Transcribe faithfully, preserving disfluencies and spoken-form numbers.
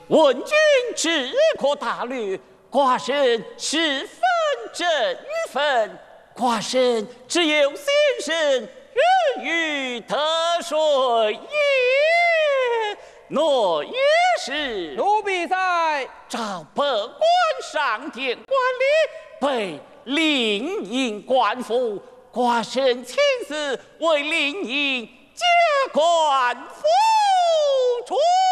闻君治国大略，寡人十分振奋。寡人只有先生日语得顺也。诺也是。 奴婢在。 召本官上殿观礼，备令尹官府。寡人亲自为令尹加官服出。